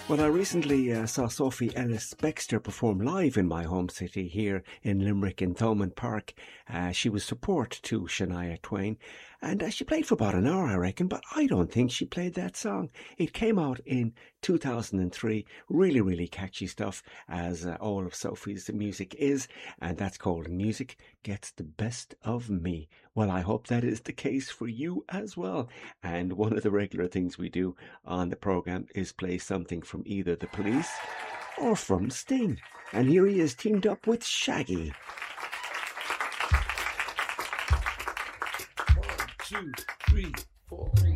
Well, I recently saw Sophie Ellis-Bextor perform live in my home city here in Limerick in Thomond Park. She was support to Shania Twain, and she played for about an hour, I reckon, but I don't think she played that song. It came out in 2003. Really, really catchy stuff, as all of Sophie's music is, and that's called Music Gets the Best of Me. Well, I hope that is the case for you as well. And one of the regular things we do on the programme is play something from either the Police or from Sting. And here he is teamed up with Shaggy. 1, 2, 3, 4.